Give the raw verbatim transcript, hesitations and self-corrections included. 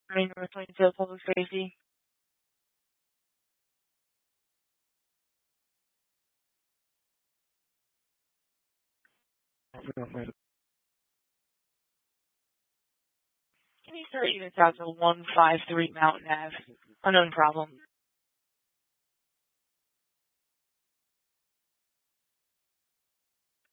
Morning, North Plainfield Public Safety. Can you start even south of one five three Mountain Ave? Unknown problem.